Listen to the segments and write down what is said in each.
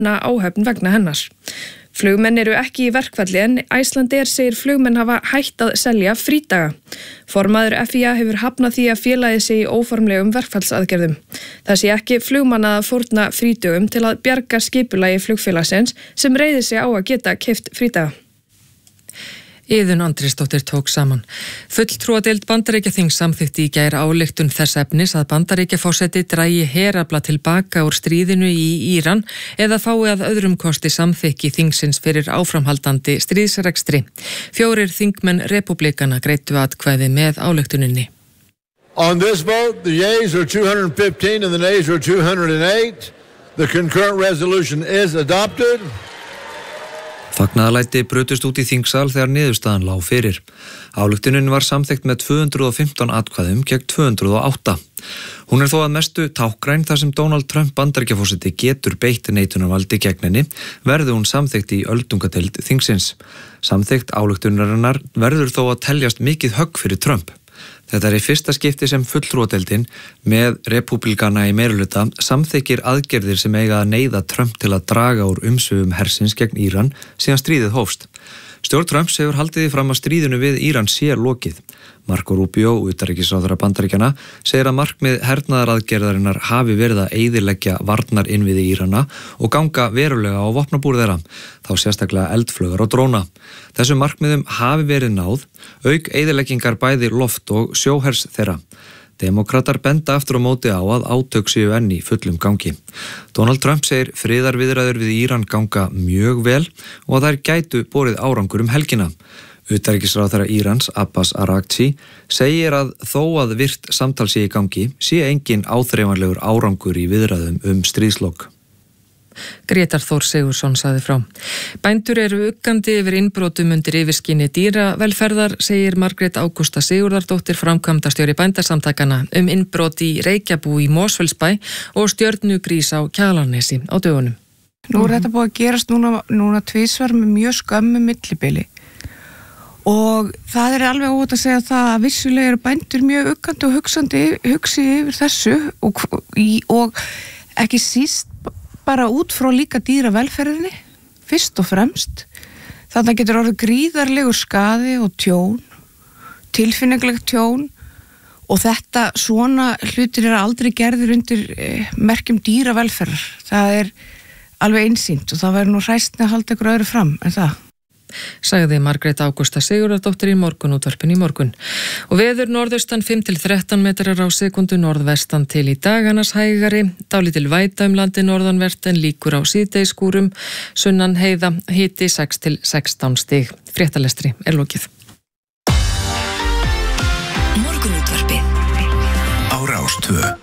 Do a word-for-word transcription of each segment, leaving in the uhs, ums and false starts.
áhöfn vegna hennar. Flugmenn eru ekki í verkfalli en Icelandair segir flugmenn hafa hætt að selja frídaga. Formaður F I A hefur hafnað því að félagið sé í óformlegum verkfallsaðgerðum. Það sé ekki flugmanna að fórna frídögum til að bjarga skipulagi flugfélagsins sem reiðir sig á að geta keypt frídaga. Iðunn Andrésdóttir tók saman. Fulltrúadeild Bandaríkjaþings samþykkti í gær ályktun þess efnis að Bandaríkjaforseti dragi herafla til baka úr stríðinu í Íran eða fái að öðrum kosti samþykki þingsins fyrir áframhaldandi stríðsrekstri. Fjórir þingmenn repúblikana greiddu atkvæði með ályktuninni. On this vote, the yeas are two hundred fifteen and the nays are two hundred eight. The concurrent resolution is adopted. Fagnaðarlæti brutust út í þingsal þegar niðurstaðan lá fyrir. Ályktunin var samþykkt með tvö hundruð og fimmtán atkvæðum gegn tvö hundruð og átta. Hún er þó að mestu tákgræn þar sem Donald Trump Bandaríkjaforseti getur beitt neitunarvaldi gegn henni, verði hún samþykkt í öldungadeild þingsins. Samþykkt ályktunarinnar verður þó að teljast mikið högg fyrir Trump. Þetta er í fyrsta skipti sem fulltrúadeildin með repúblikana í meirihluta samþykkir aðgerðir sem eiga að neyða Trump til að draga úr umsvifum hersins gegn Íran síðan stríðið hófst. Stjórn Trumps hefur haldið því fram að stríðinu við Íran sé lokið. Marco Rubio, utanríkisráðherra Bandaríkjanna, segir að markmið hernaðaraðgerðarinnar hafi verið að eyðileggja varnarinnviði Írana og ganga verulega á vopnabúr þeirra, þá sérstaklega eldflaugar og dróna. Þessum markmiðum hafi verið náð, auk eyðileggingar bæði loft- og sjóhers þeirra. Demókratar benda aftur á móti á að átök séu enn í fullum gangi. Donald Trump segir friðarviðræður við Íran ganga mjög vel og að þær gætu borið árangur um helgina. Utanríkisráðherra Írans, Abbas Araghchi, segir að þó að virt samtal sé í gangi, sé engin áþreifanlegur árangur í viðræðum um stríðslok. Grétar Þór Sigurðsson sagði frá. Bændur eru uggandi yfir innbrotum undir yfirskinni dýravelferðar, segir Margrét Ágústa Sigurðardóttir, framkvæmdastjóri bændasamtakana, um innbrot í Reykjabú í Mosfellsbæ og stjörnugrís á Kjalarnesi á dögunum. Nú er þetta búið að gerast núna, núna tvisvar með mjög skömmu millibili. Og það er alveg óvægt að segja það að vissulega eru bændur mjög uggandi og hugsandi, hugsi yfir þessu og, og ekki síst bara út frá líka dýravelferðinni, fyrst og fremst. Þannig getur orðið gríðarlegur skaði og tjón, tilfinninglegt tjón og þetta svona hlutir er aldrei gerðir undir eh, merkjum dýravelferðar. Það er alveg einsýnt og það verður nú hræstni að halda ykkur öðru fram en það. Sagði Margrét Ágústa Sigurðardóttir í morgunútvarpinu í morgun. Og veður norðaustan fimm til þrettán metrar á sekundu, norðvestan til í dag annars hægari, dálítil væta um landi norðanvert en líkur á síðdegisskúrum, sunnan heiða, hiti sex til sextán stig. Fréttalestri er lokið. Morgunútvarpið á Rás tvö.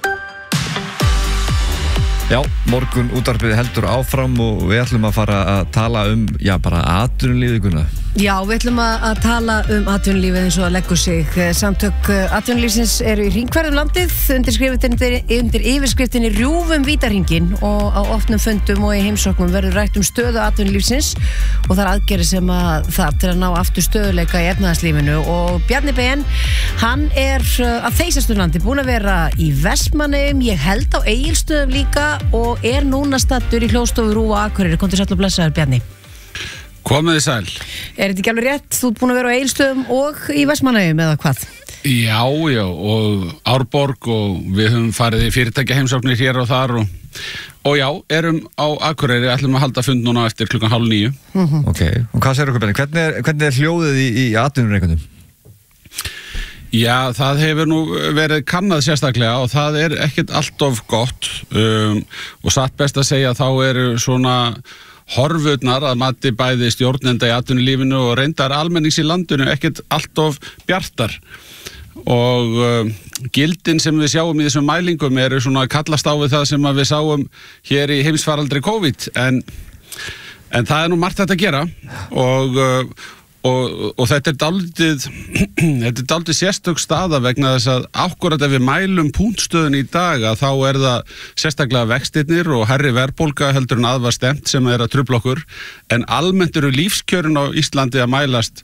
Já, morgun útvarpið heldur áfram og við ætlum að fara að tala um, já, bara atvinnulífið. Já, við ætlum að, að tala um atvinnulífið eins og að leggur sig. Samtök atvinnulífsins eru í hringferð um landið undir, undir yfirskriftinni Rjúfum Vítahringinn og á opnum fundum og í heimsóknum verður rætt um stöðu atvinnulífsins og það er aðgerðir sem að þarf til að ná aftur stöðuleika í efnahagslífinu og Bjarni Ben, hann er að þeysasturlandi búin að vera í Vestmannaeyjum, ég held á Egilsstöðum líka og er núna stattur í hljóðstofu RÚV á Akureyri. Komdu sæll og blessaður, Bjarni. Komiði sæl. Er þetta ekki alveg rétt? Þú ert búin að vera á Egilsstöðum og í Vestmannaeyjum eða hvað? Já, já, og Árborg og við höfum farið í fyrirtækja heimsóknir hér og þar og, og já, erum á Akureyri, ætlum að halda fund núna eftir klukkan hálf níu. Mm-hmm. Ok, og hvað segir okkur, Benni? Hvernig er, hvernig er hljóðið í, í atvinnureikundum? Já, það hefur nú verið kannað sérstaklega og það er ekkert allt of gott um, og satt best að segja þá eru svona horfurnar að mati bæði stjórnenda í atvinnulífinu og reyndar almennings í landinu ekkert allt of bjartar og um, gildin sem við sjáum í þessum mælingum eru svona kallast á við það sem við sáum hér í heimsfaraldri COVID en, en það er nú margt þetta að gera og uh, Og, og þetta er dálítið þetta er dálítið sérstök staða vegna þess að akkurat ef við mælum punktstöðun í dag að þá er það sérstaklega vextirnir og hærri verðbólga heldur en að var stemt sem er að trufla okkur en almennt eru lífskjörin á Íslandi að mælast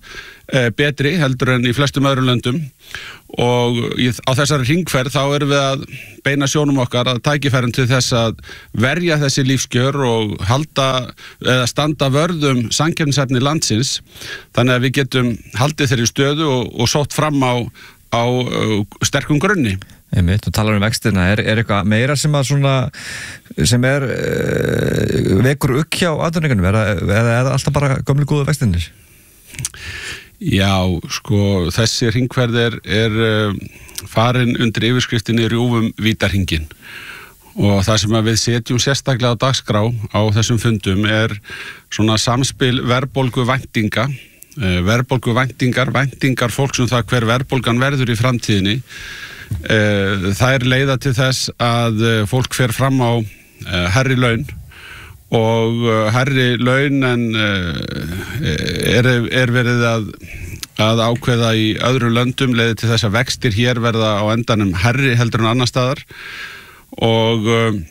uh, betri heldur en í flestum öðrum löndum og í, á þessari hringferð þá erum við að beina sjónum okkar að tækifærum til þess að verja þessi lífskjör og halda eða standa vörðum samkeppnishæfni landsins þannig að við getum haldið þeirri stöðu og, og sótt fram á, á uh, sterkum grunni. Einmitt, og talar um vextina, er, er eitthvað meira sem að svona, sem er uh, vekur ugg hjá atvinnureikanum, eða er það alltaf bara gömlu góðu vextinir? Já, sko, þessi hringferð er, er uh, farin undir yfirskriftinni Rjúfum vítarhringinn og það sem að við setjum sérstaklega á dagskrá á þessum fundum er svona samspil verðbólgu væntinga, uh, verðbólgu væntingar, væntingar fólks um það hver verðbólgan verður í framtíðinni. Það er leiða til þess að fólk fer fram á hærri laun og hærri laun en er, er verið að, að ákveða í öðrum löndum leiði til þess að vextir hér verða á endanum hærri heldur en annar staðar og,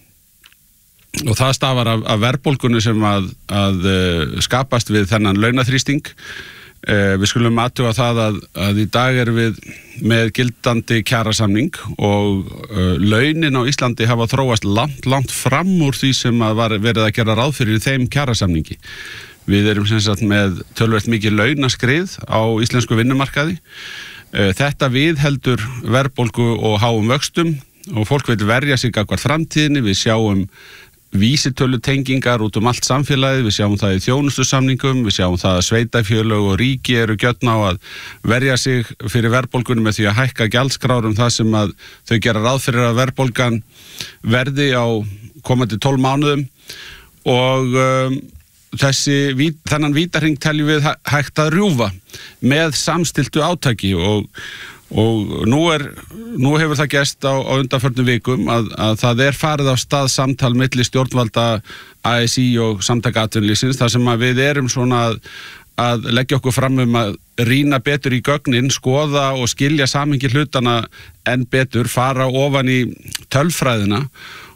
og það stafar af, af verðbólgunni sem að, að skapast við þennan launaþrýsting. Eh, við skulum athuga það að, að í dag erum við með gildandi kjarasamning og uh, launin á Íslandi hafa þróast langt, langt fram úr því sem að var verið að gera ráð fyrir í þeim kjarasamningi. Við erum sem sagt með töluvert mikið launaskrið á íslensku vinnumarkaði. Eh, þetta viðheldur verðbólgu og háum vöxtum og fólk vil verja sig gagnvart framtíðinni. Við sjáum vísitölu tengingar út um allt samfélagið, við sjáum það í þjónustusamningum, við sjáum það að sveitafélög og ríki eru gjörn á að verja sig fyrir verðbólgunum með því að hækka gjaldskrár um það sem að þau gera ráð fyrir að verðbólgan verði á komandi tólf mánuðum og um, þessi, þennan vítarhring teljum við hægt að rjúfa með samstiltu átaki og Og nú, er, nú hefur það gerst á, á undanförnum vikum að, að það er farið á stað samtal milli stjórnvalda A S í og Samtaka atvinnulífsins þar sem að við erum svona að, að leggja okkur fram um að rýna betur í gögnin, skoða og skilja samhengi hlutana enn betur, fara ofan í tölfræðina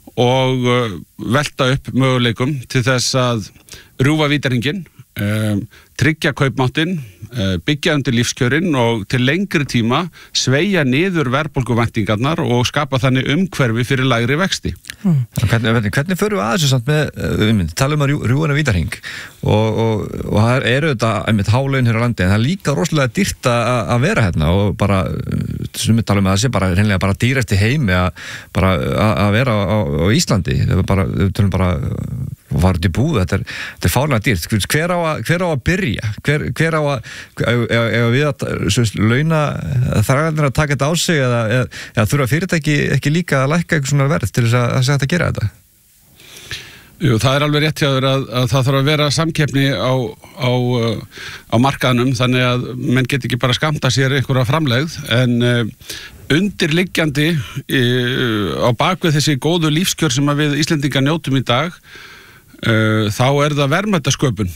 og uh, velta upp möguleikum til þess að rjúfa vítarhringinn, um, tryggja kaupmáttinn, byggja undir lífskjörin og til lengri tíma sveigja niður verðbólguvæntingarnar og skapa þannig umhverfi fyrir lægri vexti. Hmm. Hvernig, hvernig förum við að þessu samt með, um, tala um að rjú, rjúana vítarhring og, og, og það eru þetta einmitt hálaun hér á landi en það er líka rosalega dýrt að vera hérna og bara, sem við tala um að það sé bara hreinlega bara dýrast í heimi að bara að vera á, á Íslandi, það er bara, við tölum bara og var út í búð, þetta er, þetta er fárlega dýrt. Hver á að, hver á að byrja? Hver, hver á að, ef við að launa þræðarnir að taka þetta á sig eða, eða, eða þurfa fyrirtæki ekki líka að lækka eitthvað svona verð til þess að það sé hægt að gera þetta? Jú, það er alveg rétt hjá þér að, að það þarf að vera samkeppni á, á, á markaðnum þannig að menn get ekki bara skamta sér einhverja framlegð en uh, undirliggjandi uh, á bakvið þessi góðu lífskjör sem að við Íslendingar njótum í dag uh, þá er það verðmætasköpun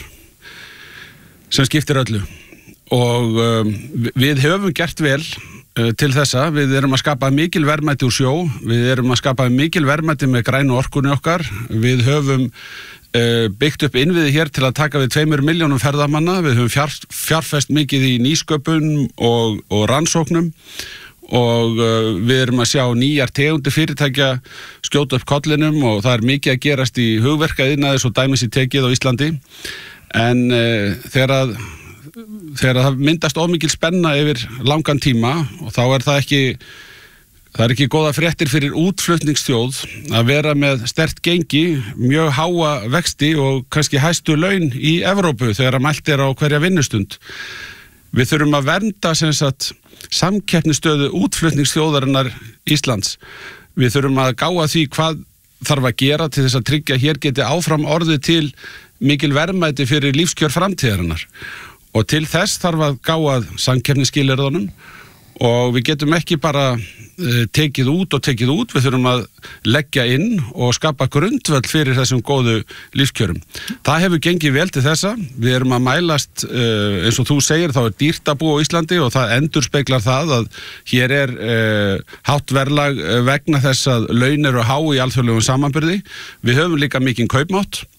sem skiptir öllu og um, við höfum gert vel uh, til þessa, við erum að skapa mikil verðmæti úr sjó, við erum að skapa mikil verðmæti með grænu orkunni okkar, við höfum uh, byggt upp innviði hér til að taka við tveimur milljónum ferðamanna, við höfum fjár, fjárfest mikið í nýsköpun og, og rannsóknum og uh, við erum að sjá nýjar tegundir fyrirtækja skjóta upp kollinum og það er mikið að gerast í hugverkaiðnaði svo dæmis í tekið á Íslandi en uh, þegar að þegar að það myndast ómikil spenna yfir langan tíma og þá er það ekki það er ekki góða fréttir fyrir útflutningsþjóð að vera með sterkt gengi, mjög háa vexti og kannski hæstu laun í Evrópu þegar að mælt er á hverja vinnustund. Við þurfum að vernda sem sagt samkeppnisstöðu útflutningsþjóðarinnar Íslands. Við þurfum að gáa því hvað þarf að gera til þess að tryggja hér geti áfram orðið til mikil verðmæti fyrir lífskjör framtíðarinnar. Og til þess þarf að gáa samkeppnisskilyrðunum og við getum ekki bara uh, tekið út og tekið út, við þurfum að leggja inn og skapa grundvöll fyrir þessum góðu lífskjörum. Það hefur gengið vel til þessa, við erum að mælast, uh, eins og þú segir, þá er dýrt að búa á Íslandi og það endurspeglar það að hér er uh, hátt verðlag vegna þess að laun eru há í alþjóðlegum samanburði. Við höfum líka mikinn kaupmátt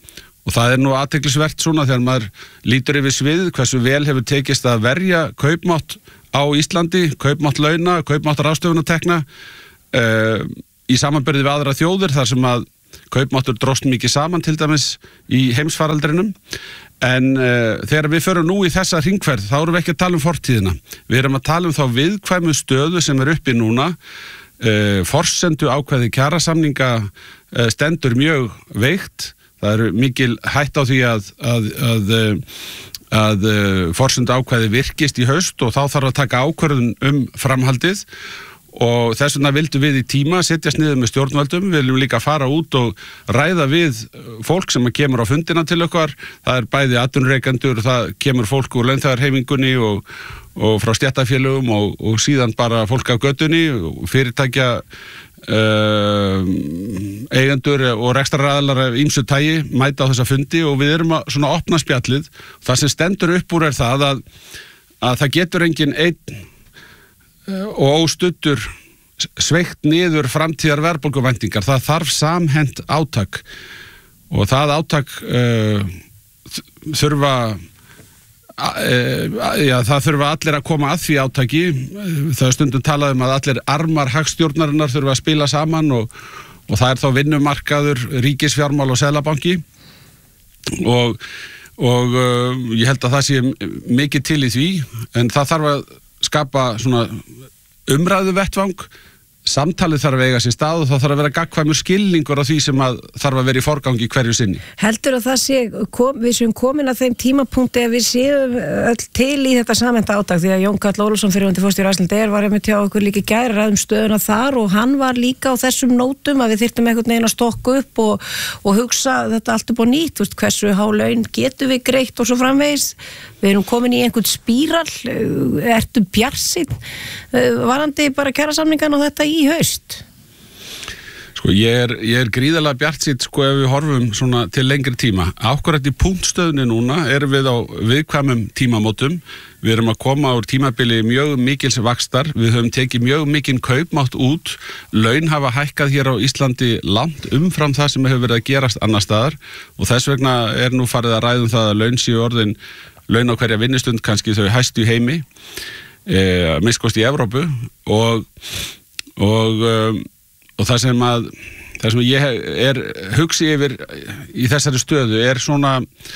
og það er nú athyglisvert svona þegar maður lítur yfir sviðið hversu vel hefur tekist að verja kaupmátt á Íslandi, kaupmátt launa, kaupmátt ráðstöfunartekna uh, í samanburði við aðra þjóðir þar sem að kaupmáttur dróst mikið saman til dæmis í heimsfaraldrinum. En uh, þegar við förum nú í þessa hringferð, þá erum við ekki að tala um fortíðina. Við erum að tala um þá viðkvæmu stöðu sem er uppi núna. Uh, forsendu ákvæði kjarasamninga uh, stendur mjög veikt. Það eru mikil hætt á því að, að, að, að, að forsendu ákvæði virkist í haust og þá þarf að taka ákvörðun um framhaldið. Og þess vegna vildum við í tíma setjast niður með stjórnvöldum, við viljum líka fara út og ræða við fólk sem kemur á fundina til okkar, það er bæði atvinnurekendur, það kemur fólk úr launþegarhreyfingunni og, og frá stéttarfélögum og, og síðan bara fólk af götunni, fyrirtækja uh, eigendur og rekstraraðilar af ýmsu tagi mæta á þessa fundi og við erum að svona opna spjallið. Það sem stendur upp úr er það að, að það getur engin einn og óstuddur sveikt niður framtíðar verðbólguvæntingar. Það þarf samhent átak og það átak uh, þurfa uh, já, það þurfa allir að koma að því átaki. Það er stundum talað um að allir armar hagstjórnarinnar þurfa að spila saman og, og það er þá vinnumarkaður, ríkisfjármál og seðlabanki og, og uh, ég held að það sé mikið til í því en það þarf að skapa svona umræðu vettvang, samtalið þarf að eiga sér stað og það þarf að vera gagnkvæmur skilningur á því sem að þarf að vera í forgangi hverju sinni. Heldur að það sé, kom, við séum komin að þeim tímapunkti að við séum öll til í þetta samhenta átak því að Jón Karl Ólafsson fyrirhundi forstjóri Icelandair var einmitt hjá okkur líka í gær ræðum stöðuna þar og hann var líka á þessum nótum að við þyrftum einhvern veginn að stokka upp og, og hugsa þetta allt upp á nýtt, veist, hversu há laun getum við greitt og svo framvegis. Við erum komin í einhvern spíral, ertu bjartsýnn varandi bara kjarasamningan og þetta í haust? Sko ég er, ég er gríðarlega bjartsýnn sko ef við horfum svona til lengri tíma. Akkurat í punktstöðunni núna erum við á viðkvæmum tímamótum. Við erum að koma úr tímabili mjög mikils vaxtar. Við höfum tekið mjög mikinn kaupmátt út. Laun hafa hækkað hér á Íslandi langt umfram það sem hefur verið að gerast annar staðar og þess vegna er nú farið að ræðum það að laun séu orðin laun á hverja vinnustund kannski þau hæstu í heimi, e, minnst í Evrópu og, og, um, og það sem að það sem ég er hugsi yfir í þessari stöðu er svona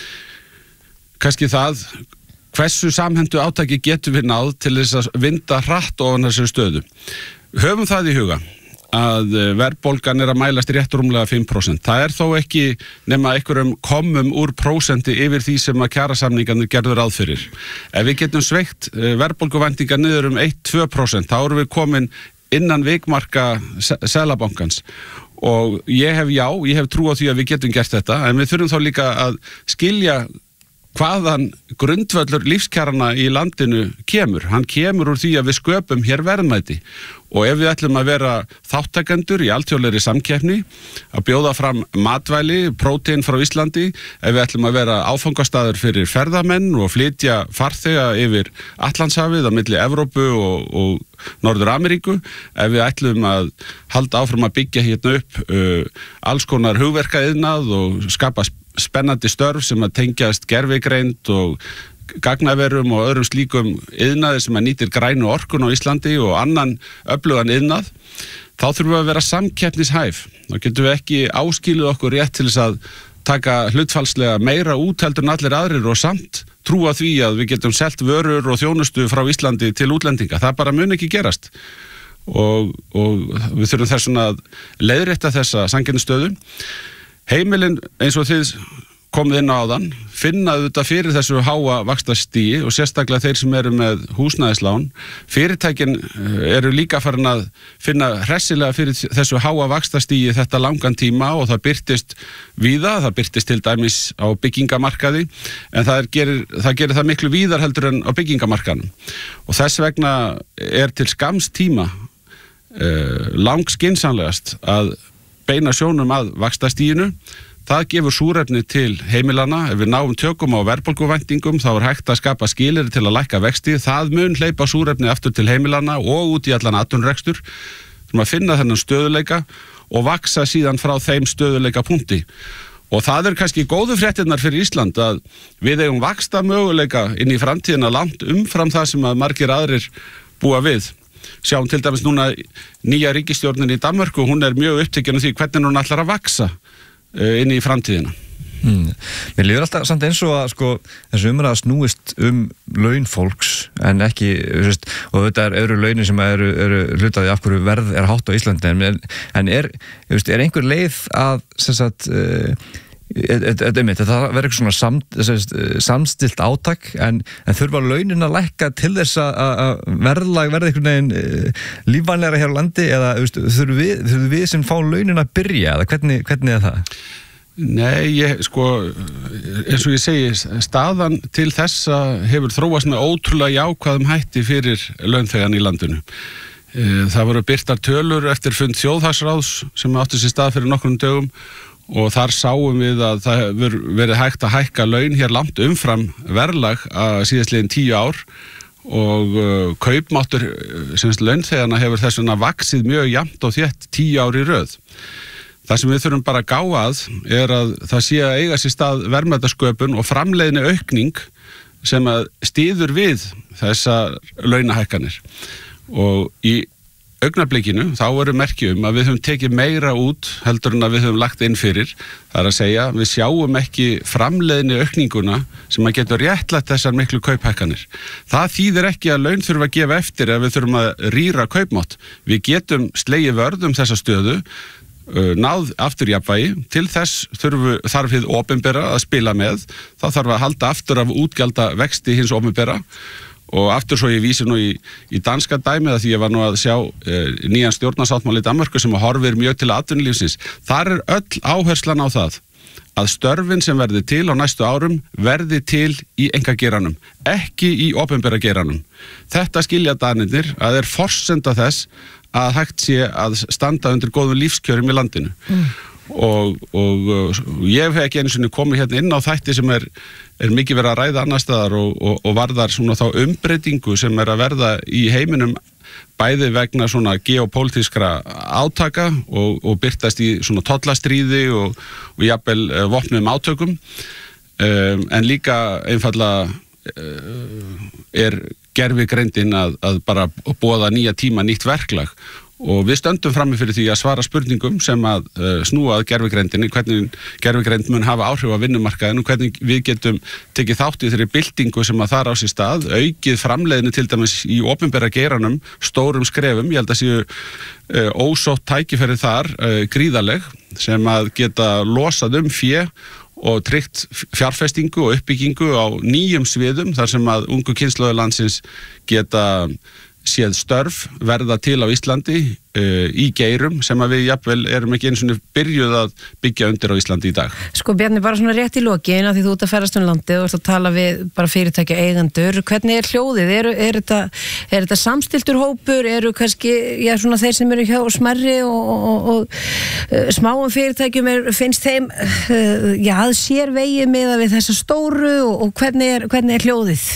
kannski það hversu samhentu átaki getum við náð til þess að vinda hratt ofan þessari stöðu. Höfum það í huga að verðbólgan er að mælast rétt rúmlega fimm prósent. Það er þó ekki nema einhverjum komum úr prósenti yfir því sem að kjarasamningarnir gerður ráð fyrir. Ef við getum sveikt verðbólguvæntingar niður um eitt til tvö prósent, þá erum við komin innan vikmarka Seðlabankans og ég hef já, ég hef trú á því að við getum gert þetta, en við þurfum þá líka að skilja hvaðan grundvöllur lífskjarana í landinu kemur. Hann kemur úr því að við sköpum hér verðmæti og ef við ætlum að vera þáttakendur í alþjóðlegri samkeppni, að bjóða fram matvæli, prótein frá Íslandi, ef við ætlum að vera áfangastaður fyrir ferðamenn og flytja farþega yfir Atlantshafið á milli Evrópu og, og Norður-Ameríku, ef við ætlum að halda áfram að byggja hérna upp uh, alls konar hugverkaiðnað og skapa spennandi störf sem að tengjast gervigreind og gagnaverum og öðrum slíkum iðnaði sem að nýtir grænu orkun á Íslandi og annan öflugan iðnað, þá þurfum við að vera samkeppnishæf. Þá getum við ekki áskilið okkur rétt til þess að taka hlutfallslega meira út heldur en allir aðrir og samt trúa því að við getum selt vörur og þjónustu frá Íslandi til útlendinga. Það bara mun ekki gerast. Og, og við þurfum þess að leiðrétta þessa samkeppnisstöðu. Heimilin eins og þið komið inn á áðan, finna þetta fyrir þessu háa vaxtastígi og sérstaklega þeir sem eru með húsnæðislán. Fyrirtækin eru líka farin að finna hressilega fyrir þessu háa vaxtastígi þetta langan tíma og það birtist víða, það birtist til dæmis á byggingamarkaði, en það, er, gerir, það gerir það miklu víðar heldur en á byggingamarkaðnum. Og þess vegna er til skamms tíma eh, langskynsamlegast að beina sjónum að vaxtastíginu. Það gefur súrefni til heimilana. Ef við náum tökum á verðbólguvæntingum þá er hægt að skapa skilyrði til að lækka vexti. Það mun hleypa súrefni aftur til heimilana og út í allan atvinnurekstur sem að finna þennan stöðuleika og vaksa síðan frá þeim stöðuleika punkti. Og það er kannski góðu fréttirnar fyrir Ísland að við eigum vaxta möguleika inn í framtíðina langt umfram það sem að margir aðrir búa við. Sjáum til dæmis núna nýja ríkisstjórnin í Danmörku, hún er mjög upptekin af því hvernig hún ætlar að vaxa inn í framtíðina. Mm. Mér líður alltaf samt eins og að sko, þessu umræða snúist um laun fólks en ekki, veist, og þetta er öðru launin sem eru, eru hlutaði af hverju verð er hátt á Íslandi en, en er, veist, er einhver leið að sem sagt, uh, þetta verður eitthvað svona sam, samstilt átak en, en þurfa launin að lækka til þess að verðlag verði einhvern veginn lífvænlegra hér á landi eða þurfum við, þurfum við sem fá launin að byrja eða hvernig, hvernig er það? Nei, ég, sko, eins og ég segi, staðan til þessa hefur þróast með ótrúlega jákvæðum hætti fyrir launþegan í landinu. Það voru birtar tölur eftir fund þjóðhagsráðs sem átti sér stað fyrir nokkrum dögum og þar sáum við að það hefur verið hægt að hækka laun hér langt umfram verðlag að síðastliðin tíu ár og uh, kaupmáttur sem launþegana hefur þess vegna vaxið mjög jafnt og þétt tíu ár í röð. Það sem við þurfum bara að gá að er að það sé að eiga sér stað verðmætasköpun og framleiðni aukning sem að styður við þessar launahækkanir. Og í augnablikinu þá eru merki um að við höfum tekið meira út heldur en að við höfum lagt inn fyrir. Það er að segja, við sjáum ekki framleiðni aukninguna sem að getur réttlætt þessar miklu kauphækkanir. Það þýðir ekki að laun þurfa að gefa eftir ef við þurfum að rýra kaupmátt. Við getum slegið vörð um þessa stöðu, náð aftur jafnvægi, til þess þurfu, þarf hið opinbera að spila með, þá þarf að halda aftur af útgjalda vexti hins opinbera og aftur svo ég vísi nú í, í danska dæmi að því ég var nú að sjá e, nýjan stjórnarsáttmála í Danmörku sem horfir mjög til atvinnulífsins. Þar er öll áherslan á það að störfin sem verði til á næstu árum verði til í einkageiranum, ekki í opinbera geiranum. Þetta skilja danirnir að er forsenda þess að hægt sé að standa undir góðum lífskjörum í landinu. Mm. Og, og, og ég hef ekki einu sinni komið hérna inn á þætti sem er, er mikið verið að ræða annar staðar og, og, og varðar svona þá umbreytingu sem er að verða í heiminum bæði vegna svona geopólitískra átaka og, og byrtast í svona tollastríði og, og jafnvel uh, vopnum átökum um, en líka einfallega uh, er gervigreindin að, að bara boða nýja tíma, nýtt verklag og við stöndum frammi fyrir því að svara spurningum sem að uh, snúa að gervigreindinni, hvernig gervigreind mun hafa áhrif á vinnumarkaðinu, hvernig við getum tekið þátt í þeirri byltingu sem að þar á sér stað, aukið framleiðinu til dæmis í opinbera geiranum, stórum skrefum, ég held að séu uh, ósótt tækifæri þar, uh, gríðaleg, sem að geta losað um fé og tryggt fjárfestingu og uppbyggingu á nýjum sviðum þar sem að ungu kynslóðir landsins geta séð störf verða til á Íslandi uh, í geirum sem að við jafnvel erum ekki einu svona byrjuð að byggja undir á Íslandi í dag. Sko Bjarni, bara svona rétt í lokin að því þú ert að ferast um landið og ert að tala við bara fyrirtækja eigendur, hvernig er hljóðið? Er, er, þetta, er þetta samstiltur hópur? Eru kannski, já svona þeir sem eru hjá smerri og, og, og uh, smáum fyrirtækjum er, finnst þeim uh, já, að sér vegið með við þessa stóru og, og hvernig er, hvernig er hljóðið?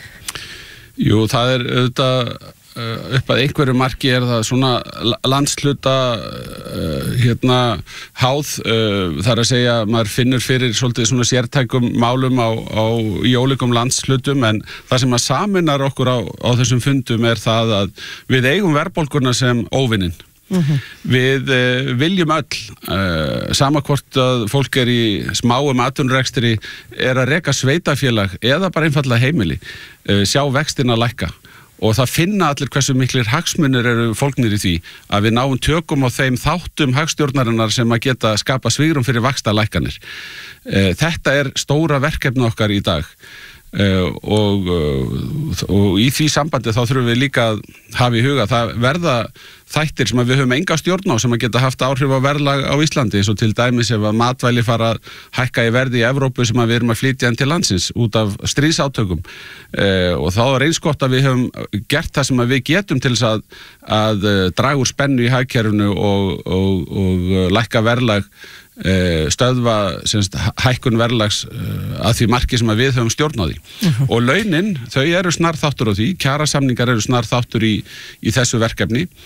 Jú, það er auðvitað upp að einhverju marki er það svona landsluta uh, hérna háð uh, þar að segja maður finnur fyrir svolítið svona sértækum málum á, á í ólíkum landslutum en það sem að saminar okkur á, á þessum fundum er það að við eigum verðbólguna sem óvinnin. Mm-hmm. Við uh, viljum öll uh, sama hvort að fólk er í smáum atvinnurekstri er að reka sveitafélag eða bara einfallega heimili uh, sjá vextina lækka og það finna allir hversu miklir hagsmunir eru fólknir í því að við náum tökum á þeim þáttum hagstjórnarinnar sem að geta skapa svigrúm fyrir vaxtalækkanir. Uh, þetta er stóra verkefni okkar í dag. Uh, og, uh, og í því sambandi þá þurfum við líka að hafa í huga það verða þættir sem að við höfum enga stjórn á sem að geta haft áhrif á verðlag á Íslandi eins og til dæmis ef að matvæli fara að hækka í verði í Evrópu sem að við erum að flytja inn til landsins út af stríðsátökum uh, og þá er eins gott að við höfum gert það sem að við getum til þess að, að uh, draga úr spennu í hagkerfinu og, og, og uh, lækka verðlag stöðva semst, hækkun verðlags að því marki sem að við höfum stjórn á því. Uh-huh. Og launin, þau eru snar þáttur á því, kjarasamningar eru snar þáttur í, í þessu verkefni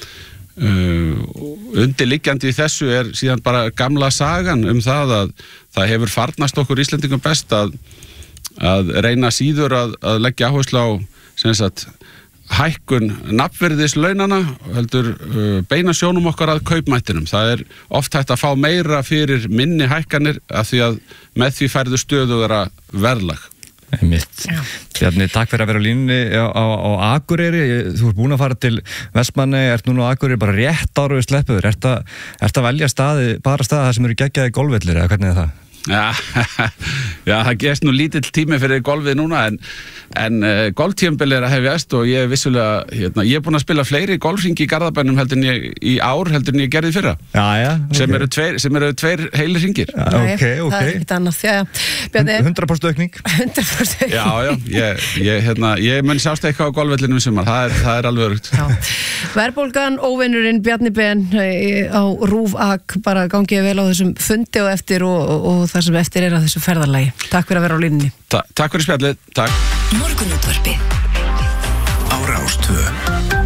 Uh, undirliggjandi í þessu er síðan bara gamla sagan um það að það hefur farnast okkur Íslendingum best að, að reyna síður að, að leggja áherslu á sem sagt hækkun nafnvirðislaunana heldur uh, beina sjónum okkar að kaupmættinum. Það er oft hægt að fá meira fyrir minni hækkanir af því að með því færðu stöðugra verðlag. Mitt. Bjarni, takk fyrir að vera á línunni á, á, á Akureyri. Þú ert búin að fara til Vestmannaey, ert núna á Akureyri bara rétt ára við sleppuður. Ert að, ert að velja staði, bara staði það sem eru geggjaði golfvellir eða hvernig er það? Já, já, það gerst nú lítill tími fyrir golfið núna en, en uh, golftímabil er að hefjast og ég er vissulega, hérna, ég er búin að spila fleiri golfringi í Garðabænum heldur en ég í ár heldur en ég gerði fyrra. Já, já. Okay. Sem eru tveir, sem eru tveir heilir hringir. Já, ok, ok. Það er ekkert annað, já, Bjarni. hundrað prósent aukning. hundrað prósent aukning. Já, já, ég, ég, hérna, ég mun sjást eitthvað á golfvellinum í sumar, það er, það er alveg örugt. Verðbólgan, óvinnurinn Bjarni Ben á RÚV Ak, bara gangið vel á þessum fundi og eftir og, og, og það sem eftir er að þessu ferðarlagi. Takk fyrir að vera á línunni. Ta- Takk fyrir spjallið, takk. Morgunútvarpið á Rás tvö.